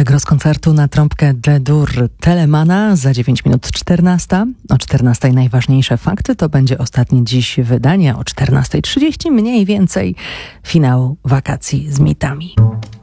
Allegro z koncertu na trąbkę D-dur Telemana za 9 minut 14. O 14 najważniejsze fakty to będzie ostatnie dziś wydanie, o 14:30 mniej więcej finał wakacji z mitami.